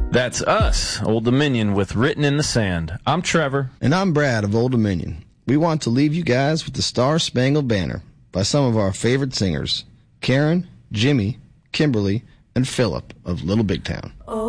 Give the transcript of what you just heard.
That's us, Old Dominion, with Written in the Sand. I'm Trevor. And I'm Brad of Old Dominion. We want to leave you guys with the Star Spangled Banner by some of our favorite singers, Karen, Jimmy, Kimberly, and Philip of Little Big Town. Oh.